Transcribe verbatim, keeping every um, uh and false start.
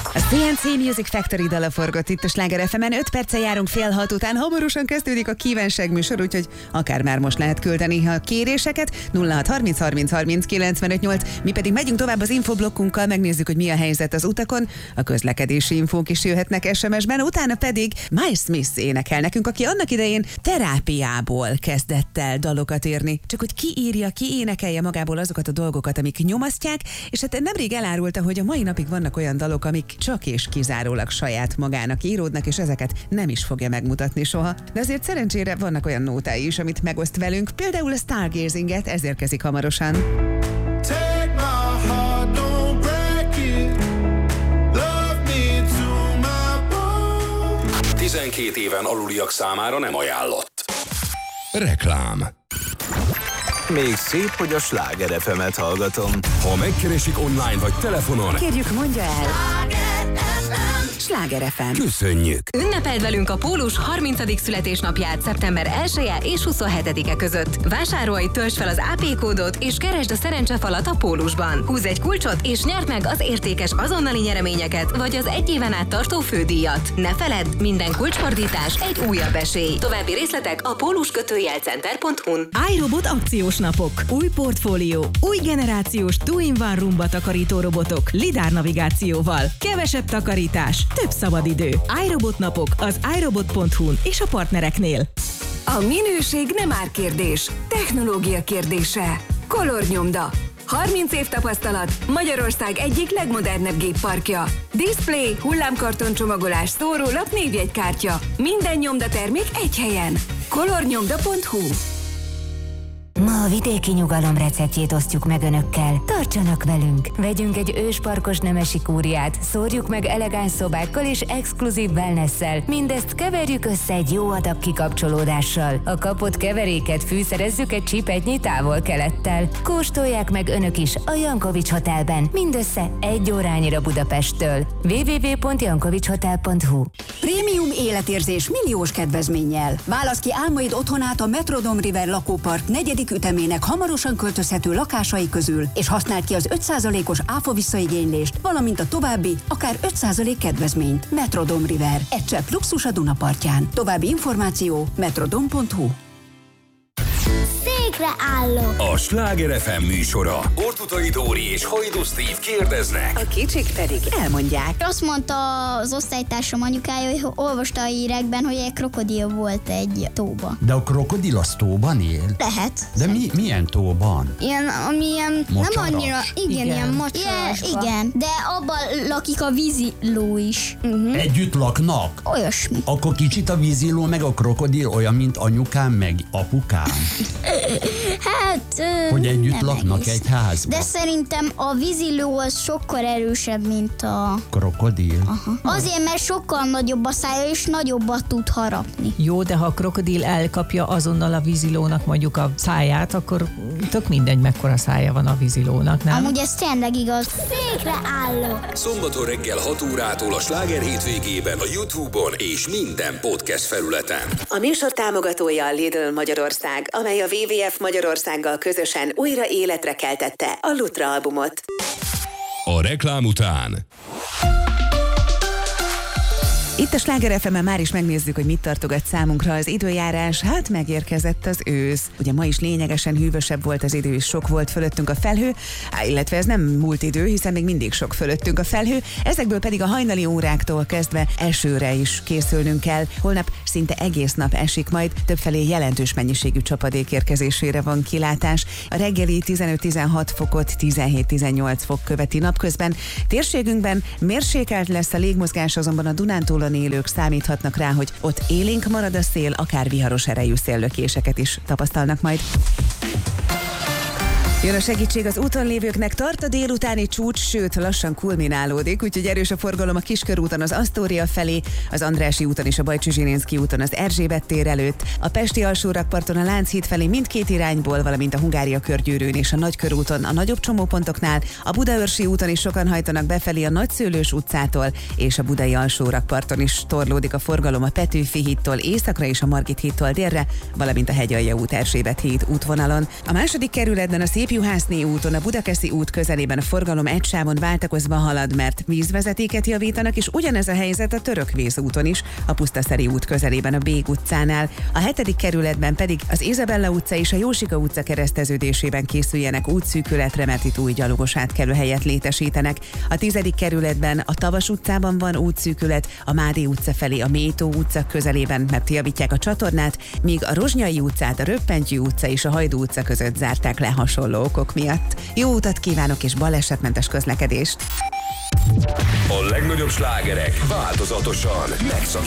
A C N C Music Factory dala forgott itt a Sláger ef emen, öt perccel járunk fél hat után, hamarosan kezdődik a kívánság műsor, úgyhogy akár már most lehet küldeni a kéréseket. nulla hat harminc harminc harminc kilencvenöt nyolc. Mi pedig megyünk tovább az infoblokkunkkal, megnézzük, hogy mi a helyzet az utakon, a közlekedési infók is jöhetnek es em es-ben, utána pedig Miles Smith énekel nekünk, aki annak idején terápiából kezdett el dalokat írni. Csak hogy ki írja, ki énekelje magából azokat a dolgokat, amik nyomasztják, és hát nemrég elárulta, hogy a mai napig vannak olyan dalok, amik csak és kizárólag saját magának íródnak, és ezeket nem is fogja megmutatni soha. De azért szerencsére vannak olyan nótái is, amit megoszt velünk, például a Stargazinget, ez érkezik hamarosan. tizenkét éven aluliak számára nem ajánlott. Reklám. Még szép, hogy a Sláger ef emet hallgatom. Ha megkeresik online vagy telefonon, Kérjük, mondja el! Sláger ef em. Köszönjük! Ünnepeld velünk a Pólus harmincadik születésnapját szeptember elseje és huszonhetedike között. Vásárolj, töltsd fel az á pé kódot és keresd a szerencsefalat a Pólusban. Húzz egy kulcsot és nyerd meg az értékes azonnali nyereményeket vagy az egy éven át tartó fődíjat. Ne feledd, minden kulcsfordítás egy újabb esély. További részletek a pólus kötőjel center pont hu-n. iRobot akciós napok. Új portfólió. Új generációs two-in-one rumba takarító robotok. lidár navigációval. Kevesebb takarítás. Több szabadidő. iRobot napok az iRobot pont hu-n és a partnereknél. A minőség nem árkérdés, technológia kérdése. Kolornyomda. harminc év tapasztalat, Magyarország egyik legmodernebb gépparkja. Display, hullámkarton csomagolás, szórólap, névjegykártya. Minden nyomdatermék egy helyen. kolornyomda pont hu. Ma a vidéki nyugalom receptjét osztjuk meg önökkel. Tartsanak velünk! Vegyünk egy ősparkos nemesi kúriát, szórjuk meg elegáns szobákkal és exkluzív wellnesszel. Mindezt keverjük össze egy jó adag kikapcsolódással. A kapott keveréket fűszerezzük egy csipetnyi távol-kelettel. Kóstolják meg önök is a Jankovics Hotelben, mindössze egy órányira Budapesttől. double-u double-u double-u pont jankovics hotel pont hu. Prémium életérzés milliós kedvezménnyel. Válasz ki álmaid otthonát a Metrodome River lakópark negyedik ütemének hamarosan költözhető lakásai közül, és használd ki az öt százalékos áfa visszaigénylést, valamint a további, akár öt százalék kedvezményt. Metrodome River. Egy csepp luxus a Dunapartján. További információ metrodome pont hu. Székre állok. A Sláger ef em műsora. Ortutai Dóri és Hajdú Steve kérdeznek. A kicsik pedig elmondják. Azt mondta az osztálytársam anyukája, hogy olvasta a hírekben, hogy egy krokodil volt egy tóba. De a krokodil az tóban él? Lehet. De mi, milyen tóban? Ilyen, amilyen Mocsaras? nem annyira, igen, igen. ilyen mocsarasba. Igen, de abban lakik a víziló is. Uh-huh. Együtt laknak? Olyasmi. Akkor kicsit a víziló meg a krokodil olyan, mint anyukám meg apukám? Hát... Hogy együtt nem laknak egész. egy házban? De szerintem a víziló az sokkal erősebb, mint a... Krokodil? Aha. Azért, mert sokkal nagyobb a szája, és nagyobbat tud harapni. Jó, de ha a krokodil elkapja azonnal a vízilónak mondjuk a száját, akkor tök mindegy, mekkora szája van a vízilónak, nem? Amúgy ez tényleg igaz. Székre állok. Szombaton reggel hat órától a Sláger hétvégében a YouTube-on és minden podcast felületen. A műsor támogatója a Lidl Magyarország, amely a dupla vé vé ef Magyarországgal közösen újra életre keltette a Lutra albumot. A reklám után... Itt a Sláger ef emen már is megnézzük, hogy mit tartogat számunkra az időjárás. Hát megérkezett az ősz. Ugye ma is lényegesen hűvösebb volt az idő, és sok volt fölöttünk a felhő, Há, illetve ez nem múlt idő, hiszen még mindig sok fölöttünk a felhő. Ezekből pedig a hajnali óráktól kezdve esőre is készülnünk kell. Holnap szinte egész nap esik majd, többfelé jelentős mennyiségű csapadék érkezésére van kilátás. A reggeli tizenöt-tizenhat fokot tizenhét-tizennyolc fok követi napközben. Térségünkben mérsékelt lesz a légmozgás, azonban a Dunántúlon élők számíthatnak rá, hogy ott élénk marad a szél, akár viharos erejű széllökéseket is tapasztalnak majd. Jön a segítség az úton lévőknek, tart a délutáni csúcs, sőt lassan kulminálódik, úgyhogy erős a forgalom a Kiskörúton az Asztória felé, az Andrássy úton és a Bajcsy Zsilinszky úton az Erzsébet tér előtt, a pesti alsórakparton a Lánchíd felé mindkét irányból, valamint a Hungária körgyűrűn és a Nagykörúton a nagyobb csomópontoknál, a Budaörsi úton is sokan hajtanak befelé a Nagyszőlős utcától, és a budai alsórakparton is torlódik a forgalom a Petőfi hídtól északra és a Margit hídtól délre, valamint a Hegyalja út Erzsébet híd útvonalon. A második kerületben a Szép Közép-Juhászné úton a Budakeszi út közelében a forgalom egy sávon váltakozva halad, mert vízvezetéket javítanak, és ugyanez a helyzet a Törökvíz úton is, a Pusztaszeri út közelében a Bég utcánál. A hetedik kerületben pedig az Izabella utca és a Jósika utca kereszteződésében készüljenek útszűkületre, mert itt új gyalogos átkelőhelyet létesítenek. A tizedik kerületben a Tavas utcában van útszűkület, a Mádi utca felé a Métó utca közelében, mert javítják a csatornát, míg a Rozsnyai utcát, a Röppentyű utca és a Hajdú utca között zárták le hasonló okok miatt. Jó utat kívánok és balesetmentes közlekedést! A legnagyobb slágerek változatosan megszakítják